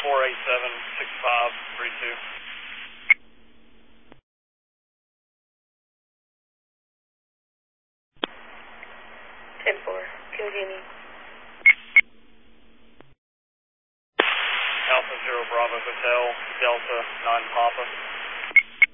4876532. 10-4, continue. Alpha Zero Bravo Hotel, Delta 9 Papa.